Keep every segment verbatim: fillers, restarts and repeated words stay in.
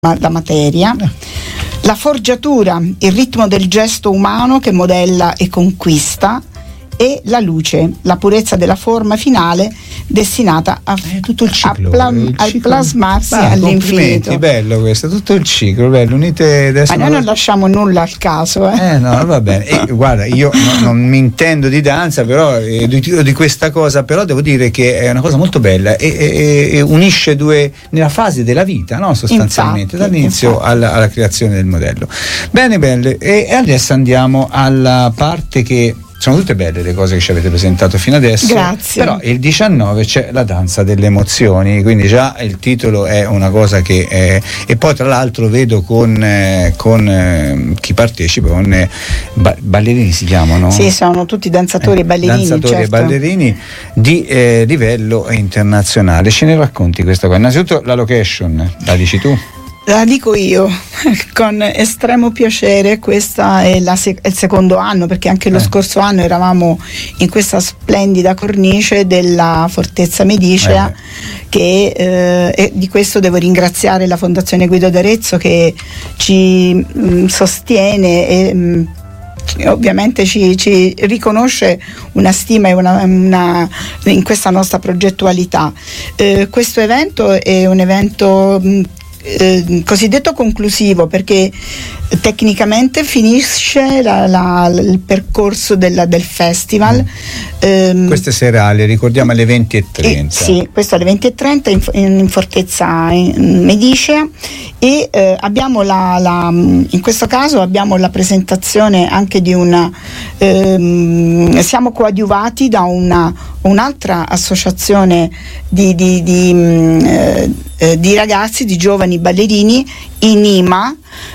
la materia, la forgiatura, il ritmo del gesto umano che modella e conquista, e la luce, la purezza della forma finale destinata a, eh, tutto il ciclo, a, pla- il a ciclo. plasmarsi ah, all'infinito. Bello questo, tutto il ciclo, bello, unite adesso. Ma noi non lasciamo nulla al caso. Eh, eh no, va bene. E, guarda, io no, non mi intendo di danza, però eh, di, di questa cosa, però devo dire che è una cosa molto bella e, e, e unisce due nella fase della vita, no? Sostanzialmente, infatti, dall'inizio alla, alla creazione del modello. Bene, bene. E, e adesso andiamo alla parte che sono tutte belle le cose che ci avete presentato fino adesso. Grazie. Però il diciannove c'è la danza delle emozioni, quindi già il titolo è una cosa che è, e poi tra l'altro vedo con, eh, con eh, chi partecipa, con eh, ba- ballerini si chiamano? Sì, sono tutti danzatori e eh, ballerini. Danzatori certo. e ballerini di eh, livello internazionale. Ce ne racconti questa cosa? Innanzitutto la location, la dici tu? La dico io, con estremo piacere. Questa è, la sec- è il secondo anno, perché anche lo eh. scorso anno eravamo in questa splendida cornice della Fortezza Medicea, eh. che eh, e di questo devo ringraziare la Fondazione Guido d'Arezzo, che ci mh, sostiene e mh, ovviamente ci, ci riconosce una stima e una, una, in questa nostra progettualità. Eh, questo evento è un evento mh, Eh, cosiddetto conclusivo, perché tecnicamente finisce la, la, il percorso della, del festival. Mm. ehm, Queste serali, ricordiamo, alle venti e trenta. Eh, sì, questo alle venti e trenta in, in Fortezza Medicea, e eh, abbiamo la, la, in questo caso abbiamo la presentazione anche di una ehm, siamo coadiuvati da una, un'altra associazione di, di, di, mh, eh, di ragazzi, di giovani ballerini, I N I M A.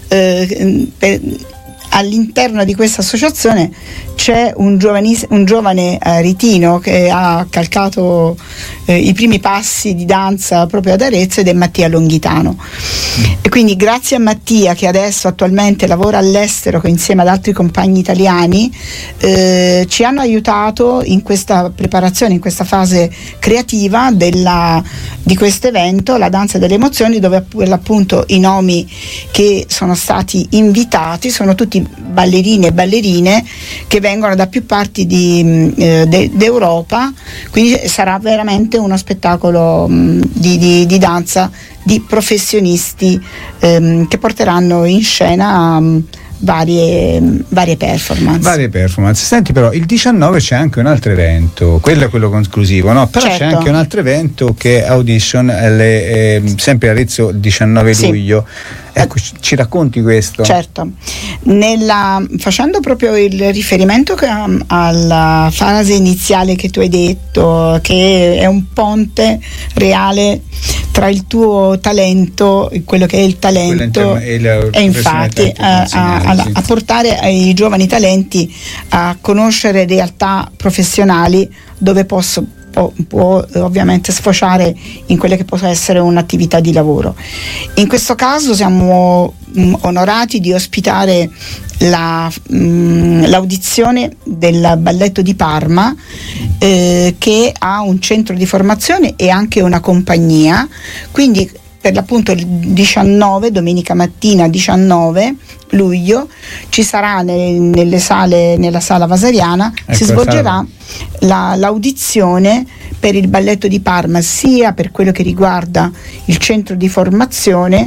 Eh, per, all'interno di questa associazione c'è un, giovanis- un giovane eh, ritino che ha calcato eh, i primi passi di danza proprio ad Arezzo, ed è Mattia Longhitano. Mm. E quindi grazie a Mattia, che adesso attualmente lavora all'estero insieme ad altri compagni italiani, eh, ci hanno aiutato in questa preparazione, in questa fase creativa della, di questo evento, la danza delle emozioni, dove appunto i nomi che sono stati invitati sono tutti ballerini e ballerine che vengono da più parti di, eh, de, d'Europa, quindi sarà veramente uno spettacolo mh, di, di, di danza di professionisti ehm, che porteranno in scena mh, Varie, varie performance. Varie performance. Senti, però il diciannove c'è anche un altro evento, quello è quello conclusivo, no? Però certo, c'è anche un altro evento che è Audition, le, eh, sempre a Arezzo, diciannove sì. luglio. Ecco, ci, ci racconti questo? Certo. Nella, facendo proprio il riferimento che, um, alla fase iniziale che tu hai detto, che è un ponte reale tra il tuo talento, quello che è il talento, e, il e infatti a, a, a, a portare i giovani talenti a conoscere realtà professionali dove posso Può, può ovviamente sfociare in quelle che può essere un'attività di lavoro. In questo caso siamo mh, onorati di ospitare la, mh, l'audizione del Balletto di Parma, eh, che ha un centro di formazione e anche una compagnia. Quindi per l'appunto il diciannove, domenica mattina diciannove luglio, ci sarà nelle, nelle sale, nella sala Vasariana, ecco, si svolgerà la, l'audizione per il Balletto di Parma, sia per quello che riguarda il centro di formazione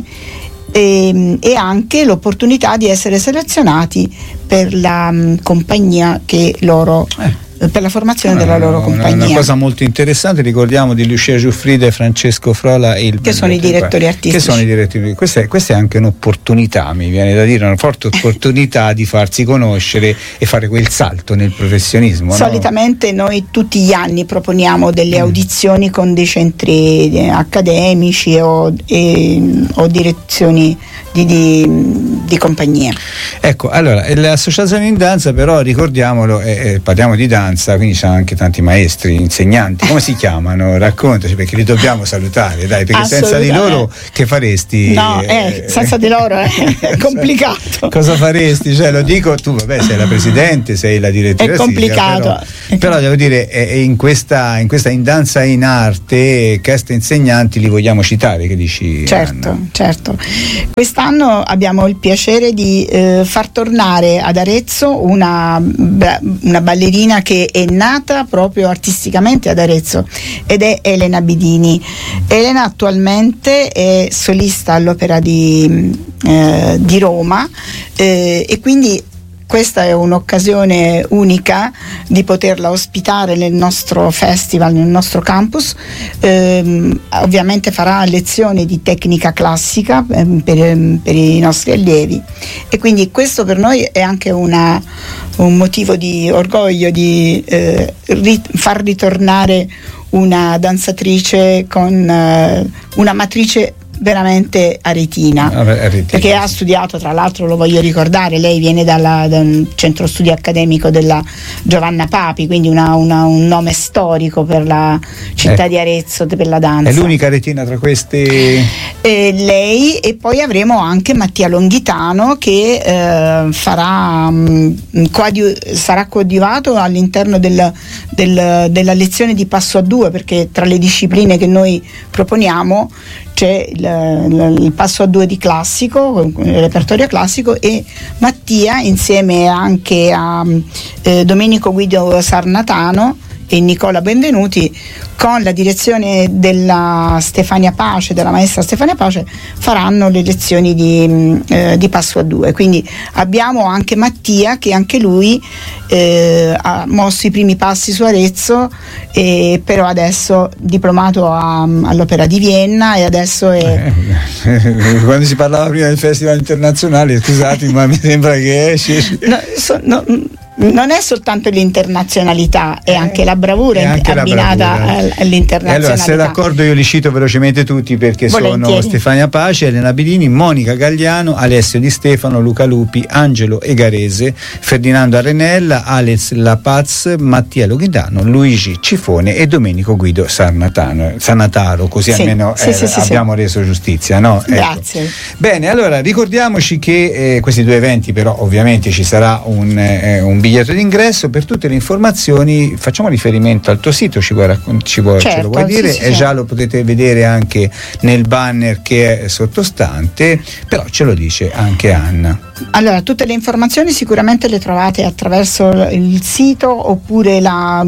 e, e anche l'opportunità di essere selezionati per la um, compagnia che loro eh. per la formazione no, della loro compagnia. Una cosa molto interessante, ricordiamo di Lucia Giuffrida e Francesco Frola, il che sono i direttori artistici. Che sono i direttori. Questa è, questa è anche un'opportunità, mi viene da dire, una forte opportunità di farsi conoscere e fare quel salto nel professionismo. Solitamente no? Noi tutti gli anni proponiamo delle mm. audizioni con dei centri accademici o, e, o direzioni di, di, di compagnia. Ecco, allora, l'associazione in danza, però ricordiamolo, eh, eh, parliamo di danza, danza, quindi ci sono anche tanti maestri, insegnanti, come si chiamano? Raccontaci, perché li dobbiamo salutare, dai, perché senza di loro che faresti? No, eh, senza di loro è complicato. Cosa faresti? Cioè, lo dico, tu vabbè sei la presidente, sei la direttrice, è complicato, però, però devo dire eh, in questa in questa in danza in arte cast insegnanti li vogliamo citare, che dici? Certo, Anna? certo. Quest'anno abbiamo il piacere di eh, far tornare ad Arezzo una, una ballerina che è nata proprio artisticamente ad Arezzo ed è Elena Bidini. Elena attualmente è solista all'Opera di, eh, di Roma eh, e quindi questa è un'occasione unica di poterla ospitare nel nostro festival, nel nostro campus. Ehm, ovviamente farà lezioni di tecnica classica eh, per, per i nostri allievi e quindi questo per noi è anche una, un motivo di orgoglio di eh, rit- far ritornare una danzatrice con eh, una matrice veramente aretina, aretina, perché ha studiato, tra l'altro lo voglio ricordare, lei viene dalla, da un centro studi accademico della Giovanna Papi, quindi una, una, un nome storico per la città eh. di Arezzo, per la danza. È l'unica aretina tra questi? Eh, lei, e poi avremo anche Mattia Longhitano che eh, farà mh, coadiu- sarà coadiuvato all'interno del, del, della lezione di passo a due, perché tra le discipline che noi proponiamo c'è il, il, il passo a due di classico, il repertorio classico, e Mattia insieme anche a eh, Domenico Guido Sarnatano e Nicola Benvenuti, con la direzione della Stefania Pace, della maestra Stefania Pace, faranno le lezioni di, eh, di passo a due. Quindi abbiamo anche Mattia che anche lui eh, ha mosso i primi passi su Arezzo, e però adesso diplomato a, all'Opera di Vienna, e adesso è eh, quando si parlava prima del Festival internazionale, scusate, ma mi sembra che esce no, so, no, non è soltanto l'internazionalità, è anche la bravura anche abbinata la bravura. all'internazionalità. E allora, se d'accordo, io li cito velocemente tutti, perché Volentieri. Sono Stefania Pace, Elena Bidini, Monica Gagliano, Alessio Di Stefano, Luca Lupi, Angelo Egarese, Ferdinando Arenella, Alex Lapaz, Mattia Longhitano, Luigi Cifone e Domenico Guido Sarnatano, Sarnataro, così sì, almeno sì, eh, sì, abbiamo sì. reso giustizia, no? Grazie. Ecco. Bene, allora ricordiamoci che eh, questi due eventi, però ovviamente ci sarà un, eh, un biglietto d'ingresso. Per tutte le informazioni facciamo riferimento al tuo sito, ci, vuoi, ci vuoi, certo, ce lo vuoi dire? Sì, sì, e già lo potete vedere anche nel banner che è sottostante, però ce lo dice anche Anna. Allora, tutte le informazioni sicuramente le trovate attraverso il sito, oppure la,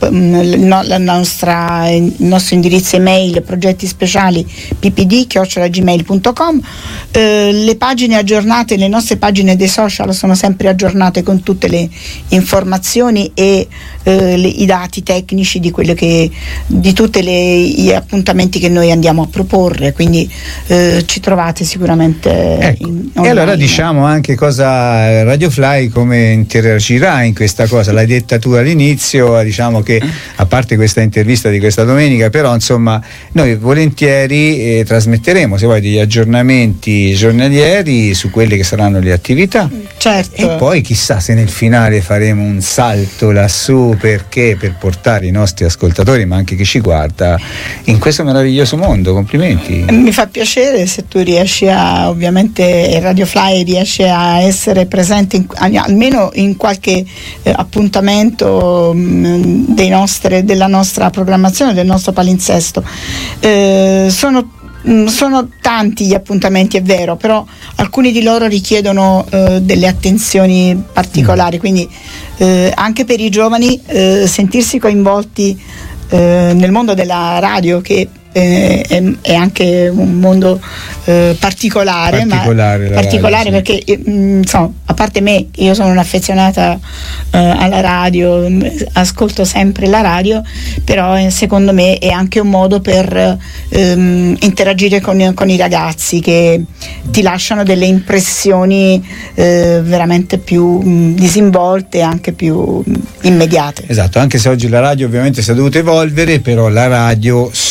la nostra, il nostro indirizzo email progetti speciali p p d chiocciola gmail punto com. Eh, le pagine aggiornate, le nostre pagine dei social sono sempre aggiornate con tutte le informazioni e eh, le, i dati tecnici di quelle che di tutti gli appuntamenti che noi andiamo a proporre, quindi eh, ci trovate sicuramente. Ecco. in, e allora diciamo anche cosa Radiofly come interagirà in questa cosa. L'hai detta tu all'inizio, diciamo che a parte questa intervista di questa domenica, però insomma noi volentieri eh, trasmetteremo, se vuoi, degli aggiornamenti giornalieri su quelle che saranno le attività. Certo. E poi chissà se nel finale faremo un salto lassù, perché per portare i nostri ascoltatori, ma anche chi ci guarda, in questo meraviglioso mondo. Complimenti. Mi fa piacere se tu riesci a, ovviamente Radiofly riesce a essere presente in, almeno in qualche eh, appuntamento mh, dei nostre, della nostra programmazione, del nostro palinsesto. Eh, sono Sono tanti gli appuntamenti, è vero, però alcuni di loro richiedono eh, delle attenzioni particolari, quindi eh, anche per i giovani eh, sentirsi coinvolti eh, nel mondo della radio, che eh, è, è anche un mondo eh, particolare, particolare, ma particolare radio, perché eh, insomma, a parte me, io sono un'affezionata eh, alla radio, ascolto sempre la radio, però eh, secondo me è anche un modo per ehm, interagire con, con i ragazzi, che ti lasciano delle impressioni eh, veramente più mh, disinvolte e anche più mh, immediate. Esatto, anche se oggi la radio ovviamente si è dovuta evolvere, però la radio solo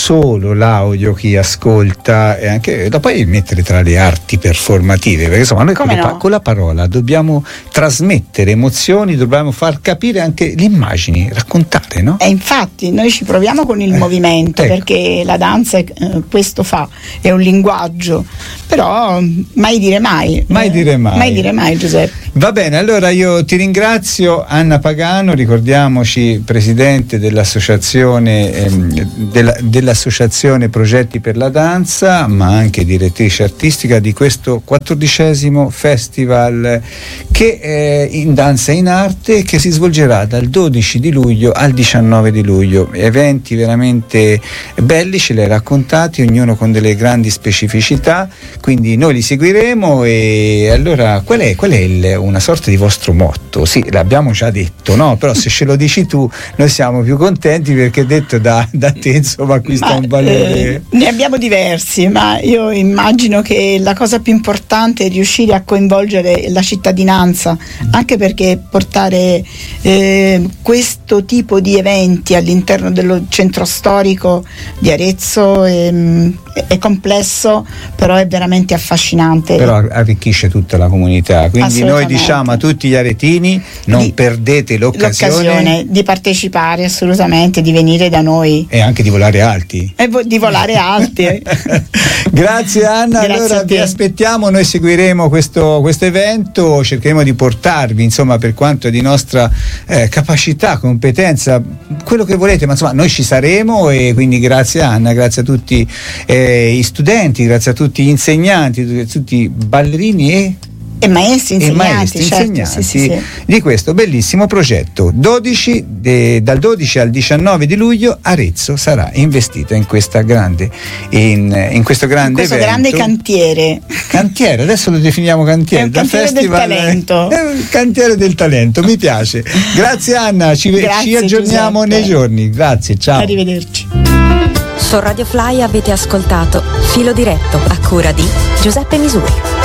solo l'audio, chi ascolta, e anche da poi mettere tra le arti performative, perché insomma noi con, Come le, no? con la parola dobbiamo trasmettere emozioni, dobbiamo far capire anche le immagini, raccontare, no? E infatti noi ci proviamo con il Eh, movimento, ecco. perché la danza è, eh, questo fa, è un linguaggio, però mai dire mai. Mai eh, dire mai. Mai dire mai, Giuseppe. Va bene, allora io ti ringrazio, Anna Pagano, ricordiamoci presidente dell'associazione ehm, della, dell'associazione Progetti per la Danza, ma anche direttrice artistica di questo quattordicesimo festival che è in danza e in arte, che si svolgerà dal dodici di luglio al diciannove di luglio. Eventi veramente belli, ce li hai raccontati, ognuno con delle grandi specificità, quindi noi li seguiremo. E allora qual è, qual è il, una sorta di vostro motto? Sì, l'abbiamo già detto, no? Però se ce lo dici tu noi siamo più contenti, perché detto da, da te insomma acquista Ma, un valore. eh, ne abbiamo diversi, ma io immagino che la cosa più importante è riuscire a coinvolgere la cittadinanza, anche perché portare eh, questo tipo di eventi all'interno dello centro storico di Arezzo è, è complesso, però è veramente affascinante. Però arricchisce tutta la comunità, quindi noi diciamo a tutti gli aretini: non Di- perdete l'occasione, l'occasione di partecipare, assolutamente, di venire da noi e anche di volare alti. e vo- di volare alti. Grazie Anna. Grazie allora a te. vi aspettiamo, noi seguiremo questo, questo evento, cercheremo di portarvi insomma per quanto è di nostra eh, capacità, competenza, quello che volete, ma insomma noi ci saremo. E quindi grazie Anna, grazie a tutti eh, i studenti, grazie a tutti gli insegnanti, a tutti i ballerini e E maestri, e insegnanti, maestri, certo, insegnanti sì, sì, sì. di questo bellissimo progetto. dodici de, dal dodici al diciannove di luglio Arezzo sarà investita in questa grande in, in questo grande In questo evento. grande cantiere. Cantiere, adesso lo definiamo cantiere. È un da cantiere del festival, talento. È un cantiere del talento, mi piace. Grazie Anna, ci, Grazie, ci aggiorniamo Giuseppe. nei giorni. Grazie, ciao. Arrivederci. Su Radio Fly avete ascoltato Filo Diretto, a cura di Giuseppe Misuri.